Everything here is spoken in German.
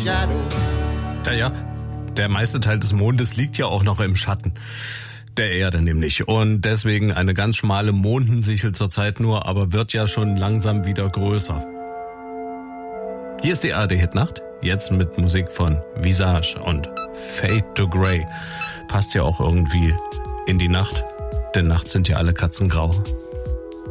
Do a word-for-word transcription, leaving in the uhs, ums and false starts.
shadow. Ja, ja, der meiste Teil des Mondes liegt ja auch noch im Schatten der Erde nämlich. Und deswegen eine ganz schmale Mondensichel zurzeit nur, aber wird ja schon langsam wieder größer. Hier ist die A R D-Hitnacht, jetzt mit Musik von Visage und Fade to Grey. Passt ja auch irgendwie in die Nacht, denn nachts sind ja alle Katzen grau.